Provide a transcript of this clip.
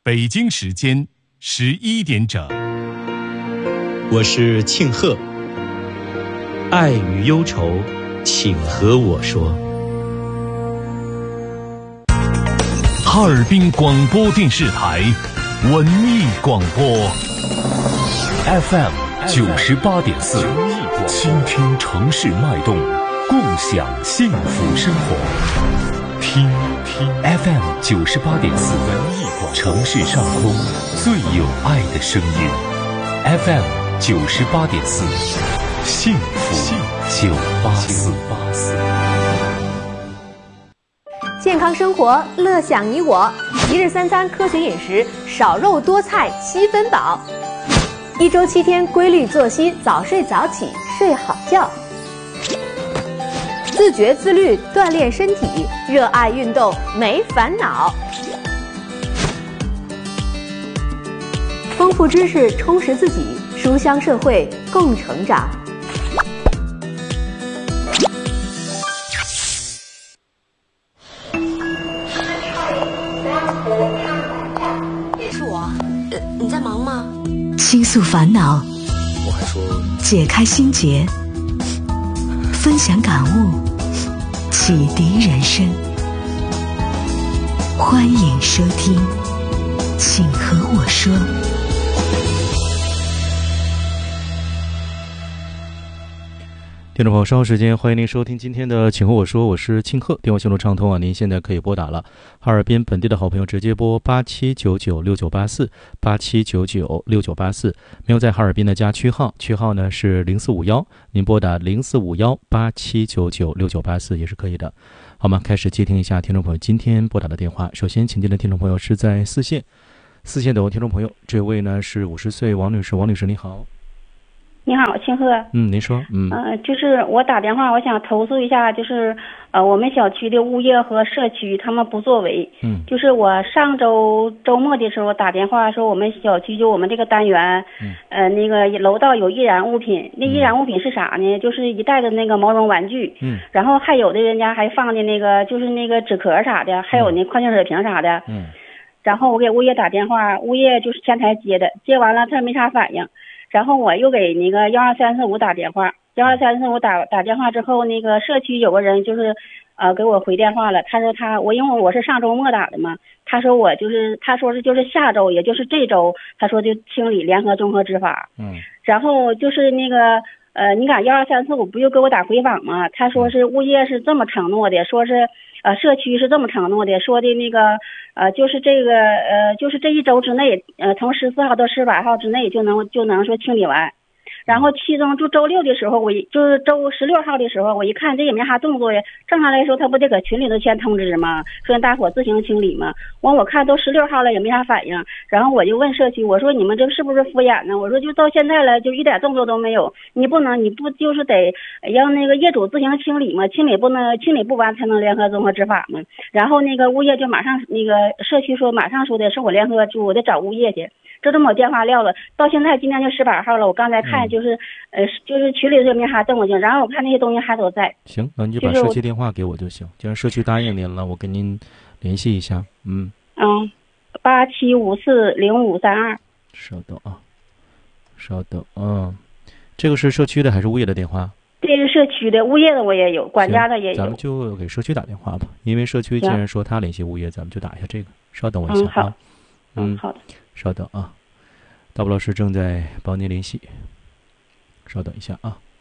北京时间11点整。 我是庆贺，爱与忧愁，请和我说。 哈尔滨广播电视台文艺广播 FM 98.4，倾听城市脉动，共享幸福生活。听 FM 98.4，城市上空最有爱的声音。FM 98.4，幸福984。 健康生活，乐享你我。一日三餐科学饮食，少肉多菜7分饱。1周7天规律作息，早睡早起，睡好觉。自觉自律，锻炼身体，热爱运动，没烦恼。丰富知识，充实自己，书香社会，共成长。 是我，你在忙吗？ 倾诉烦恼， 我还说解开心结，分享感悟，启迪人生。欢迎收听，请和我说。 听众朋友，稍后时间欢迎您收听今天的请和我说，我是庆贺。电话线路畅通啊，您现在可以拨打了哈尔滨本地的好朋友直接拨87996984，87996984。没有在哈尔滨的加区号呢是0451，您拨打045187996984也是可以的。好吗？开始接听一下听众朋友今天拨打的电话。首先请进的听众朋友是在四线的听众朋友，这位呢是50岁王女士，王女士你好。 你好，庆贺。 您说。 就是我打电话，我想投诉一下，就是我们小区的物业和社区他们不作为。就是我上周周末的时候打电话说，我们小区就我们这个单元，那个楼道有易燃物品，那易燃物品是啥呢？就是一袋的那个毛绒玩具，然后还有的人家还放的那个就是那个纸壳啥的，还有那矿泉水瓶啥的。然后我给物业打电话，物业就是前台接的，接完了他没啥反应。然后我又给那个12345打电话，12345打电话之后，那个社区有个人就是给我回电话了，他说因为我是上周末打的嘛，他说就是下周，也就是这周，他说就清理联合综合执法。然后就是那个你看12345不又给我打回访吗？他说是物业是这么承诺的，说是社区是这么承诺的，说的那个就是这个就是这一周之内，从14号到18号之内就能说清理完。然后其中就周6的时候，就是周16号的时候，我一看这也没啥动作呀。正常来说，他不得搁群里头先通知吗？说让大伙自行清理吗？我看都16号了也没啥反应。然后我就问社区，我说你们这是不是敷衍呢？我说就到现在了，就一点动作都没有。你不就是得让那个业主自行清理吗？清理不完才能联合综合执法吗？然后那个物业就马上那个社区说马上说的是我联合我得找物业去。这么电话撂了，到现在今天就18号了。我刚才看就是群里头没啥动静，然后我看那些东西还都在。 行，那你就把社区电话给我就行，既然社区答应您了，我跟您联系一下。 87540532。 稍等啊，这个是社区的还是物业的电话？ 这是社区的，物业的我也有，管家的也有。 咱们就给社区打电话吧，因为社区既然说他联系物业，咱们就打一下这个。稍等我一下啊。 好的。 稍等啊，大布老师正在帮您联系，稍等一下啊。